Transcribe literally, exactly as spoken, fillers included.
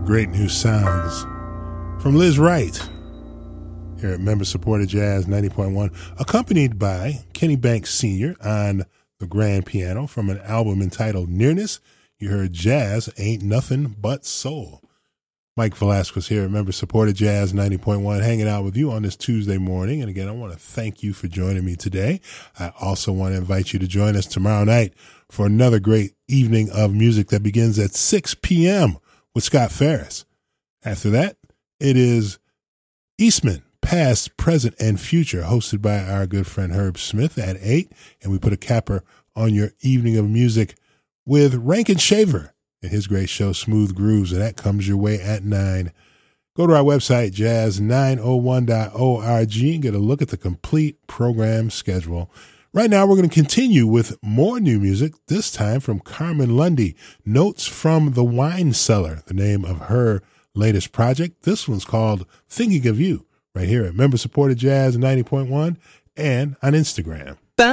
Great new sounds from Liz Wright here at Member Supported Jazz ninety point one, accompanied by Kenny Banks Senior on the grand piano from an album entitled Nearness. You heard Jazz Ain't Nothing But Soul. Mike Velasquez here at Member Supported Jazz ninety point one, hanging out with you on this Tuesday morning. And again, I want to thank you for joining me today. I also want to invite you to join us tomorrow night for another great evening of music that begins at six p.m. with Scott Ferris. After that, it is Eastman, Past, Present, and Future, hosted by our good friend Herb Smith at eight. And we put a capper on your evening of music with Rankin Shaver and his great show, Smooth Grooves, and that comes your way at nine. Go to our website, jazz nine oh one dot org, and get a look at the complete program schedule. Right now, we're going to continue with more new music, this time from Carmen Lundy, Notes from the Wine Cellar, the name of her latest project. This one's called Thinking of You, right here at Member Supported Jazz ninety point one and on Instagram.